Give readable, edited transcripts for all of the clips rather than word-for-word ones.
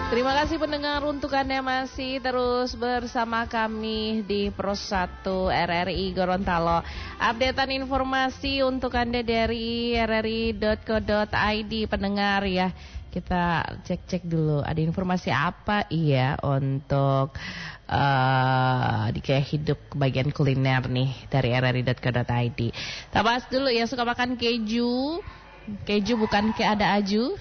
Terima kasih pendengar untuk Anda masih terus bersama kami di Pro 1 RRI Gorontalo. Updatean informasi untuk Anda dari rri.co.id pendengar ya. Kita cek-cek dulu ada informasi apa untuk di kayak hidup bagian kuliner nih dari rri.co.id. Kita bahas dulu ya, suka makan keju. Keju bukan kayak ada aju.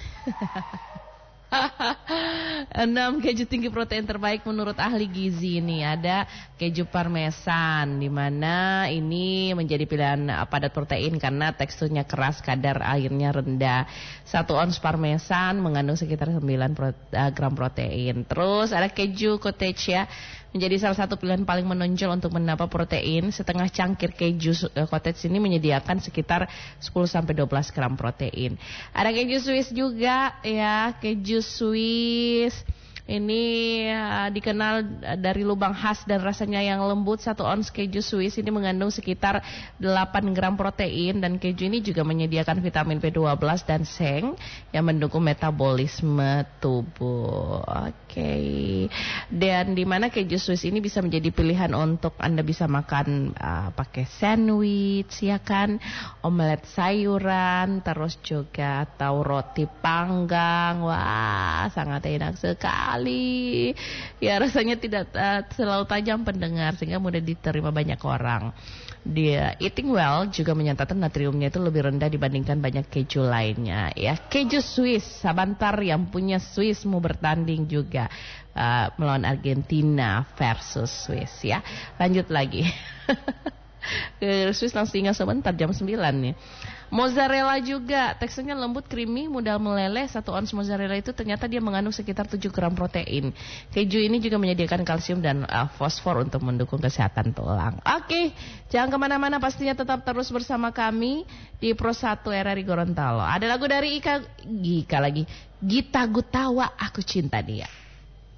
6 keju tinggi protein terbaik menurut ahli gizi ini ada keju parmesan, di mana ini menjadi pilihan padat protein karena teksturnya keras, kadar airnya rendah. 1 ons parmesan mengandung sekitar 9 gram protein. Terus ada keju cottage ya, menjadi salah satu pilihan paling menonjol untuk menambah protein. Setengah cangkir keju cottage ini menyediakan sekitar 10-12 gram protein. Ada keju Swiss juga ya, keju Swiss ini dikenal dari lubang khas dan rasanya yang lembut. 1 ons keju Swiss ini mengandung sekitar 8 gram protein, dan keju ini juga menyediakan vitamin B12 dan seng yang mendukung metabolisme tubuh. Oke. Dan di mana keju Swiss ini bisa menjadi pilihan untuk Anda bisa makan pakai sandwich ya kan, omelet sayuran, terus juga atau roti panggang. Wah, sangat enak sekali. Ya, rasanya tidak terlalu tajam pendengar sehingga mudah diterima banyak orang. Dia Eating Well juga menyatakan natriumnya itu lebih rendah dibandingkan banyak keju lainnya ya. Keju Swiss, Sabantar yang punya Swiss mau bertanding juga melawan Argentina versus Swiss ya. Lanjut lagi. Ke Swiss langsung tinggal sebentar, jam 9 nih. Mozzarella juga teksturnya lembut, creamy, mudah meleleh. 1 ons mozzarella itu ternyata dia mengandung sekitar 7 gram protein. Keju ini juga menyediakan kalsium dan fosfor untuk mendukung kesehatan tulang. Oke, jangan kemana-mana, pastinya tetap terus bersama kami di Pro 1 RRI Gorontalo. Ada lagu dari Gita Gutawa, Aku Cinta Dia.